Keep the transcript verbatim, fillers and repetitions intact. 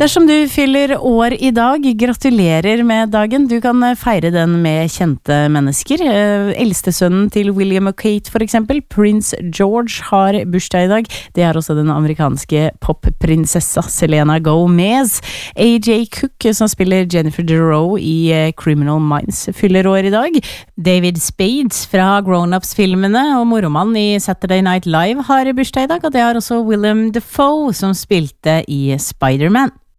Dersom du fyller år I dag, gratulerer med dagen. Du kan feire den med kjente mennesker. Eldstesønnen til William og Kate for eksempel, Prince George, har bursdag I dag. Det er også den amerikanske popprinsessa Selena Gomez. A J Cook, som spiller Jennifer Deroe I Criminal Minds, fyller år I dag. David Spade fra Grown Ups-filmene og moromann I Saturday Night Live har bursdag I dag, og det har også Willem Dafoe, som spilte I Spider-Man.